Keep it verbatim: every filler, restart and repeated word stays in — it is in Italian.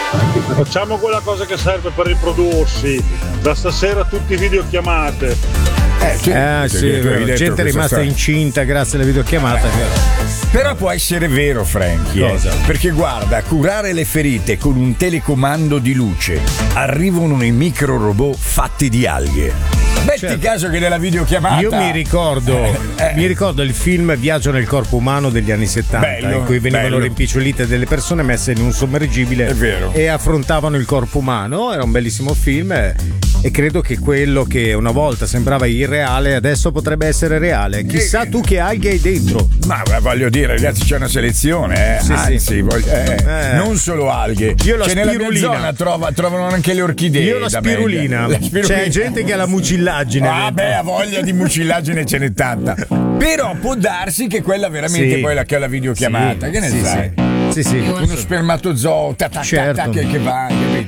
Facciamo quella cosa che serve per riprodursi. Da stasera tutti videochiamate. Eh, sì, eh, sì, tu hai detto gente è rimasta storia. incinta grazie alle videochiamate. Però può essere vero, Frankie. Cosa? Eh? Perché guarda, curare le ferite con un telecomando di luce. Arrivano i micro robot fatti di alghe. Metti Certo. caso che nella videochiamata. Io mi ricordo, Eh, eh. mi ricordo il film Viaggio nel corpo umano degli anni settanta, Bello, in cui venivano bello. rimpicciolite delle persone messe in un sommergibile È vero. e affrontavano il corpo umano. Era un bellissimo film e, e credo che quello che una volta sembrava irreale adesso potrebbe essere reale. Chissà tu che alghe hai dentro. Ma voglio dire, ragazzi, c'è una selezione, eh. Sì, Anzi, sì. voglio- eh, Eh. non solo alghe. Io la Cioè, nella mia spirulina. zona trova- trovano anche le orchidee. Io la da me. spirulina. La spirulina. C'è gente che ha la mucillagine. Ah, dentro. beh, ha voglia di mucillagine, ce n'è tanta. Però può darsi che quella veramente Sì. poi la che ha la videochiamata. Sì, Che ne sì, sai? sì. Sì, sì. Uno spermatozoo ta, ta, ta, Certo. ta, che, che va, capito?